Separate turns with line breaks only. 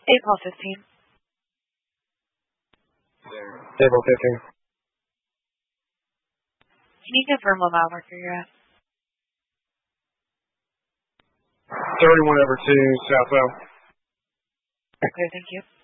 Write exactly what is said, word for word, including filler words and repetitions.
April fifteen.
April fifteen.
Can you confirm what mile marker you're at?
thirty-one over two, southbound.
Okay, thank you.